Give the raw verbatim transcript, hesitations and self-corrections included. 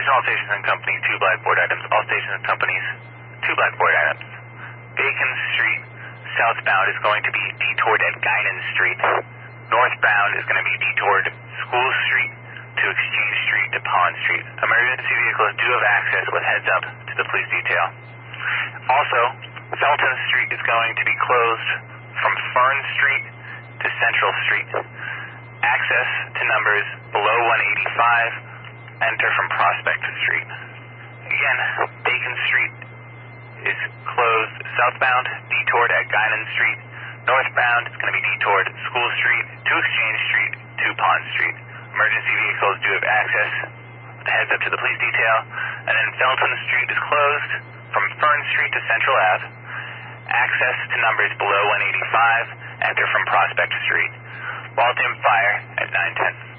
Attention all stations and companies, two blackboard items. All stations and companies, two blackboard items. Bacon Street southbound is going to be detoured at Guinan Street. Northbound is going to be detoured School Street to Exchange Street to Pond Street. Emergency vehicles do have access with heads up to the police detail. Also, Felton Street is going to be closed from Fern Street to Central Street. Access to numbers below one eighty-five enter from Prospect Street. Again, Bacon Street is closed southbound, detoured at Guinan Street. Northbound is going to be detoured School Street to Exchange Street to Pond Street. Emergency vehicles do have access with heads up to the police detail. And then Felton Street is closed from Fern Street to Central Ave. Access to numbers below one eighty-five enter from Prospect Street. Waltham Fire at nine ten.